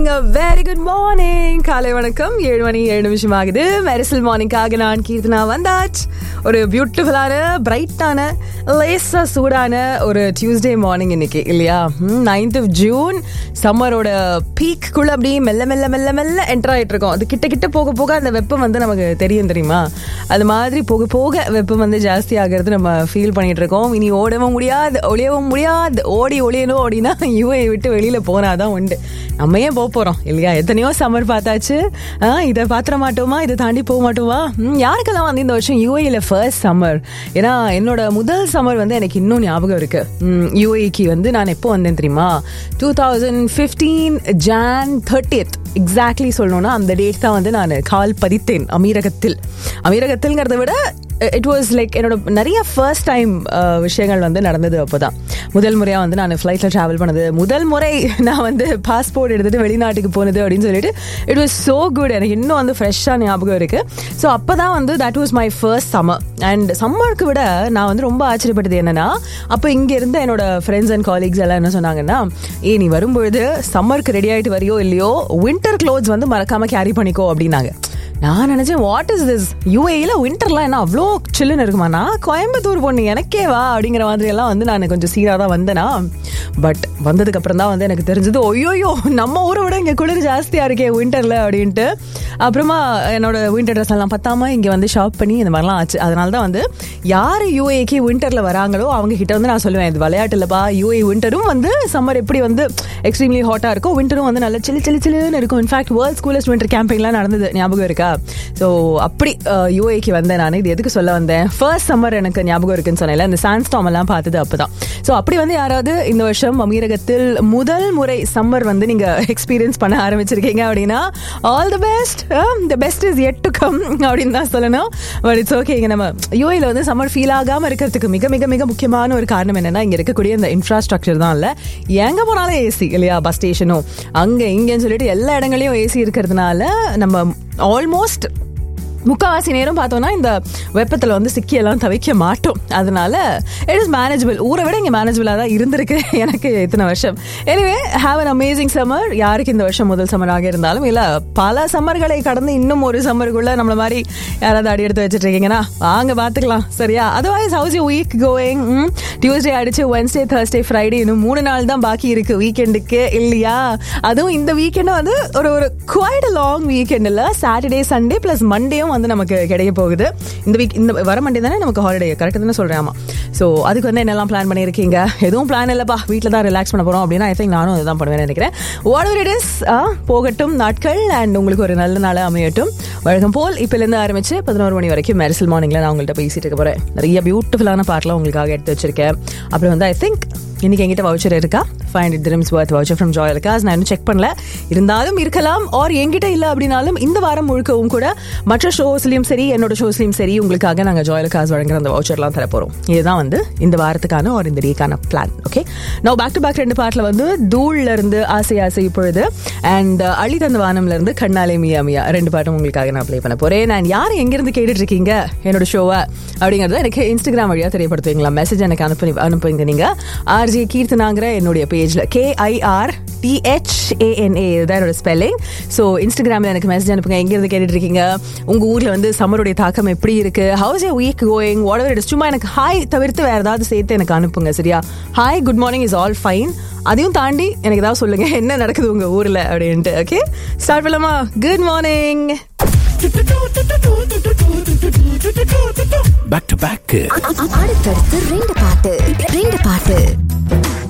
Morning, very good morning. காலை வணக்கம். 7 மணி 7 நிமிஷம் ஆகுது. மெரிசல் மார்னிங்காக நான் கீர்த்தனா வந்தாச்சு. ஒரு பியூட்டிஃபுல்லான, பிரைட்டான, லேசா சூடான ஒரு டியூஸ்டே மார்னிங் இன்னைக்கு இல்லையா? 9th of June. சம்மரோட பீக்குள்ள அப்படியே மெல்ல மெல்ல மெல்ல மெல்ல என்டர் ஆகிட்டு இருக்கோம். அது கிட்ட கிட்ட போக போக அந்த வெப்பம் வந்து நமக்கு தெரியுமா? அது மாதிரி போக போக வெப்பம் வந்து ஜாஸ்தி ஆகிறது நம்ம ஃபீல் பண்ணிட்டு இருக்கோம். இனி ஓடவும் முடியாது, ஒளியவும் முடியாது. ஒளியணும் அப்படின்னா யூஏ விட்டு வெளியில போனாதான் உண்டு. நம்ம ஏன் போறோம் இல்லையா? எத்தனையோ சம்மர் பார்த்தாச்சு. இதை பாத்திர மாட்டோமா, இதை தாண்டி போக மாட்டோமா? யாருக்கெல்லாம் வந்து இந்த வருஷம் யூஏல ஃபர்ஸ்ட் சம்மர்? ஏன்னா என்னோட முதல் சம்மர் வந்து எனக்கு இன்னும் ஞாபகம் இருக்கு. யூஏக்கு வந்து நான் எப்போ வந்தேன் தெரியுமா? 2015 Jan 30th எக்ஸாக்ட்லி சொல்லணும்னா அந்த டேட் தான் வந்து நான் கால் பதித்தேன் அமீரகத்தில்ங்கிறத விட இட் வாஸ் லைக் என்னோட நிறைய ஃபர்ஸ்ட் டைம் விஷயங்கள் வந்து நடந்தது. அப்போதான் முதல் முறையாக வந்து நான் ஃப்ளைட்டில் ட்ராவல் பண்ணது, முதல் முறை நான் வந்து பாஸ்போர்ட் எடுத்துகிட்டு வெளிநாட்டுக்கு போனது அப்படின்னு சொல்லிட்டு இட் வாஸ் ஸோ குட். எனக்கு இன்னும் வந்து ஃப்ரெஷ்ஷாக ஞாபகம் இருக்குது. ஸோ அப்போ தான் வந்து that was my first summer. And சம்மருக்கு விட நான் வந்து ரொம்ப ஆச்சரியப்பட்டது என்னன்னா, அப்போ இங்கே இருந்த என்னோட ஃப்ரெண்ட்ஸ் அண்ட் காலீக்ஸ் எல்லாம் என்ன சொன்னாங்கன்னா, நீ வரும்பொழுது சம்மருக்கு ரெடி ஆகிட்டு வரையோ இல்லையோ வின்டர் க்ளோத்ஸ் வந்து மறக்காமல் கேரி பண்ணிக்கோ அப்படின்னாங்க. நான் நினைச்சேன், வாட் இஸ் திஸ்? யூஏல வின்டர்லாம் என்ன அவ்வளோ சில்லுன்னு இருக்குமா? நான் கோயம்புத்தூர் பொண்ணு, எனக்கே வா அப்படிங்கிற மாதிரி எல்லாம் வந்து நான் கொஞ்சம் சீராக தான் வந்தேனா. பட் வந்ததுக்கு அப்புறம் தான் வந்து எனக்கு தெரிஞ்சது, ஒய்யோயோ நம்ம ஊரை விட இங்கே குளிர் ஜாஸ்தியாக இருக்கே வின்டரில் அப்படின்ட்டு. அப்புறமா என்னோட வின்டர் ட்ரெஸ் எல்லாம் பத்தாம இங்கே வந்து ஷாப் பண்ணி இந்த மாதிரிலாம் ஆச்சு. அதனால தான் வந்து யார் யூஏக்கு வின்டரில் வராங்களோ அவங்க கிட்ட வந்து நான் சொல்லுவேன், இது விளையாட்டு இல்லைப்பா, யூஏ வின்டரும் வந்து சம்மர் எப்படி வந்து எக்ஸ்ட்ரீம்லி ஹாட்டாக இருக்கும், வின்டரும் வந்து நல்ல சில்லுன்னு இருக்கும். இன்ஃபேக்ட் வேர்ல்ட்ஸ் கூலஸ்ட் வின்டர் கேம்பிங்லாம் நடந்தது, ஞாபகம் இருக்கா? ஸோ அப்படி யூஏக்கு வந்தேன் நான். இது எதுக்கு சொல்ல வந்தேன், ஃபர்ஸ்ட் சம்மர் எனக்கு ஞாபகம் இருக்குன்னு சொன்னேன்ல, இந்த சாண்ட்ஸ்டார்ம் எல்லாம் பார்த்தது அப்பதான். ஸோ அப்படி வந்து யாராவது இந்த வருஷம் அமீரகத்தில் முதல் முறை சம்மர் வந்து நீங்க எக்ஸ்பீரியன்ஸ் பண்ண ஆரம்பிச்சிருக்கீங்க அப்படின்னா all the best. The best is yet to come அப்படின்னு தான் சொல்லணும். But it's okay. இங்க நம்ம யூஏல வந்து சம்மர் ஃபீல் ஆகாம இருக்கிறதுக்கு மிக மிக மிக முக்கியமான ஒரு காரணம் என்னன்னா, இங்க இருக்கக்கூடிய இந்த இன்ஃப்ராஸ்ட்ரக்சர் தான். இல்ல எங்க போனாலும் ஏசி இல்லையா? பஸ் ஸ்டேஷனும் அங்க இங்கன்னு சொல்லிட்டு எல்லா இடங்களையும் ஏசி இருக்கிறதுனால நம்ம ஆல்மோஸ்ட் முக்காவாசி நேரம் பார்த்தோம்னா இந்த வெப்பத்தில் வந்து சிக்கியெல்லாம் தவிக்க மாட்டோம். அதனால இட் இஸ் மேனேஜபிள். ஊரை விட இங்கே மேனேஜபிளாக தான் இருந்திருக்கு எனக்கு இத்தனை வருஷம். Anyway, have an amazing summer. யாருக்கு இந்த வருஷம் முதல் சம்மராக இருந்தாலும் இல்லை, பல சம்மர்களை கடந்து இன்னும் ஒரு சம்மருக்குள்ள நம்மள மாதிரி யாராவது அடி எடுத்து வச்சுட்டு இருக்கீங்கன்னா வாங்க பார்த்துக்கலாம், சரியா? Otherwise house you week going? Tuesday அடிச்சு வென்ஸ்டே, தர்ஸ்டே, ஃப்ரைடே, இன்னும் 3 நாள் தான் பாக்கி இருக்கு வீக்கெண்டுக்கு இல்லையா? அதுவும் இந்த வீக்கெண்டும் வந்து ஒரு குவைட் லாங் வீக்கெண்ட் இல்லை, சாட்டர்டே சண்டே பிளஸ் மண்டேயும் வந்து நமக்கு கிடைக்க போகுது. இந்த வர மண்டே தானே நமக்கு ஹாலிடே, கரெக்ட் தானே சொல்றேன்? ஆமா. ஸோ அதுக்கு வந்து என்னெல்லாம் பிளான் பண்ணியிருக்கீங்க? எதுவும் பிளான் இல்லப்பா, வீட்டில் தான் ரிலாக்ஸ் பண்ண போறோம் அப்படின்னா ஐ திங்க் நானும் அதுதான் பண்ணுவேன்னு நினைக்கிறேன். வாட் எவர் இட் இஸ், போகட்டும் நாட்கள் அண்ட் உங்களுக்கு ஒரு நல்ல நாளாக அமையட்டும். வழக்கம் போல் இப்போலேருந்து ஆரம்பிச்சு 11 மணி வரைக்கும் மெரிசல் மார்னிங்ல நான் உங்கள்கிட்ட பேசிட்டு இருக்க போறேன். நிறைய பியூட்டிஃபுல்லான பாட்டெலாம் உங்களுக்காக எடுத்து வச்சிருக்கேன். அப்புறம் வந்து ஐ திங்க் இன்னைக்கு என்கிட்ட வவுச்சர் இருக்கா, 500 dirhams worth voucher from Joyalkas. நான் இன்னும் செக் பண்ணல, இருந்தாலும் இருக்கலாம். ஆர் என்கிட்ட இல்லை அப்படின்னாலும் இந்த வாரம் முழுக்கவும் கூட மற்ற ஷோஸ்லையும் சரி என்னோட ஷோஸ்லையும் சரி உங்களுக்காக நாங்கள் Joyalkas வழங்குற அந்த வவுச்சர்லாம் தர போகிறோம். இதுதான் வந்து இந்த வாரத்துக்கான ஒரு இந்த டேக்கான பிளான். ஓகே, நான் பேக் டு பேக் 2 பாட்டில் வந்து தூள்ல இருந்து ஆசை ஆசை இப்பொழுது அண்ட் அள்ளி தந்த வானம்ல இருந்து கண்ணாலே மியா மியா 2 பாட்டும் உங்களுக்காக நான் ப்ளே பண்ண போறேன். நான் யார் எங்கிருந்து கேட்டுட்டு இருக்கீங்க என்னோட ஷோவை அப்படிங்கறத எனக்கு இன்ஸ்டாகிராம் வழியா தெரியப்படுத்துவீங்களா? மெசேஜ் எனக்கு அனுப்புங்க. நீங்க ஆர்ஜே கீர்த்தனாங்கிற என்னுடைய பேஜ்ல KIRTHANA தான் என்னோட ஸ்பெல்லிங். ஸோ இன்ஸ்டாகிராமில் எனக்கு மெசேஜ் அனுப்புங்க. எங்கேருந்து கேட்டுட்டு இருக்கீங்க, உங்க ஊர்ல வந்து சம்மருடைய தாக்கம் எப்படி இருக்கு, house you week going, what ever it is. சும்மா எனக்கு ஹாய் தவிர்த்து வேற ஏதாவது சேர்த்து எனக்கு அனுப்புங்க, சரியா? Hi, good morning is all fine. அதையும் தாண்டி எனக்கு ஏதாவது சொல்லுங்க, என்ன நடக்குது உங்க ஊர்ல அப்படின்ட்டு. ஓகே, ஸ்டார்ட் பண்ணலாமா? Good morning. Back to back அடுத்தடுத்து 2 பாட்டு